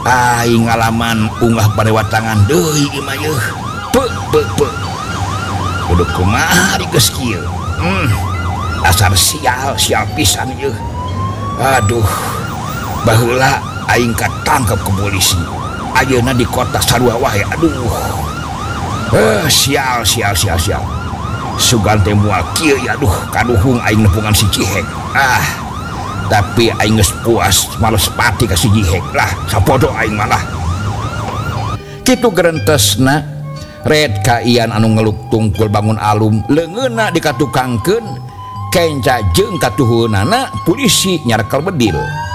aing ngalaman unggah parewatangan deui ieu mah yeuh. Kudu kumaha ari geus kieu. Asar sial pisan yeuh. Aduh. Baheula aing katangkep ke polisi. Ayeuna di kota sarua wae. Aduh. Sial. Sugan teh moal kieu ya, aduh kaduhung aing nepungan si Cihek. Tapi aing geus puas males pati ka si Cihek lah, sapodo aing malah. Kitu gerentesna red ka ian anu ngeluk tungkul bangun alum leungeunna dikatukangkeun kenca jeung katuhunana polisi nyarekel bedil.